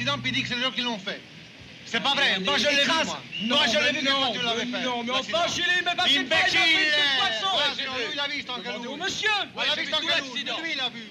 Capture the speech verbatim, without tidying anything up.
l'accident puis il dit que c'est les gens qui l'ont fait. C'est pas vrai. Moi, je l'ai vu, moi. Moi, je l'ai vu quand tu l'avais fait. Non, mais enfin, Julie, mais bah, c'est pas, il a fait de toute façon. Lui, il a vu, c'est en Demandez au monsieur. Il a vu, c'est en Lui, il a vu.